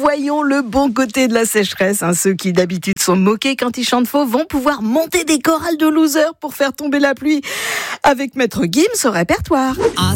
voyons le bon côté de la sécheresse. Ceux qui d'habitude sont moqués quand ils chantent faux vont pouvoir monter des chorales de losers pour faire tomber la pluie avec Maître Gims au répertoire.